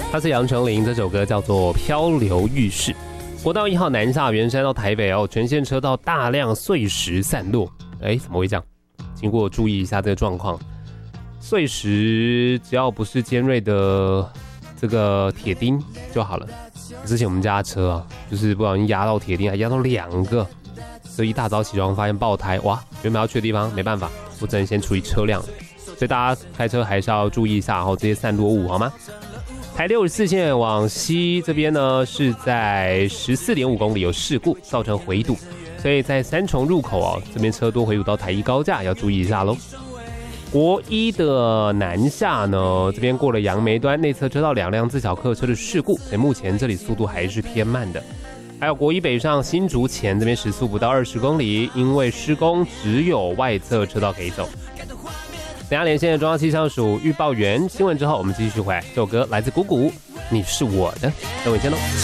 他是杨丞琳，这首歌叫做《漂流浴室》。国道1号南下圆山到台北全线车道大量碎石散落。怎么会这样？经过注意一下这个状况。碎石只要不是尖锐的这个铁钉就好了。之前我们家的车就是不小心压到铁钉，还压到2个，所以一大早起床发现爆胎，哇！原本要去的地方没办法，我只能先处理车辆。所以大家开车还是要注意一下这些散落物，好吗？台64线往西这边呢，是在14.5公里有事故，造成回堵，所以在三重入口这边车多回堵到台一高架，要注意一下咯。国一的南下呢，这边过了杨梅端内侧车道2辆自小客车的事故，所以目前这里速度还是偏慢的。还有国一北上新竹前这边时速不到20公里，因为施工只有外侧车道可以走。等下连线的中央气象署预报员新闻之后，我们继续回来。这首歌来自鼓鼓，你是我的，等我一下喽。